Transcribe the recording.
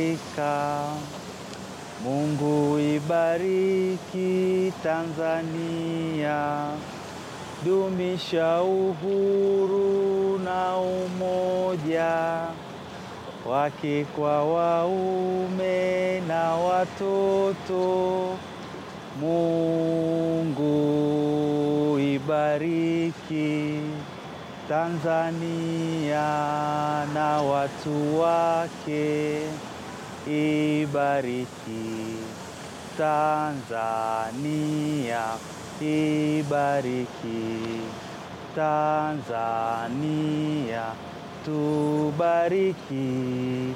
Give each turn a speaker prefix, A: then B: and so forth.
A: Mungu ibariki Tanzania, dumisha uhuru na umoja, wake kwa waume na watoto. Mungu ibariki Tanzania na watu wake, ibariki Tanzania, ibariki Tanzania, tubariki.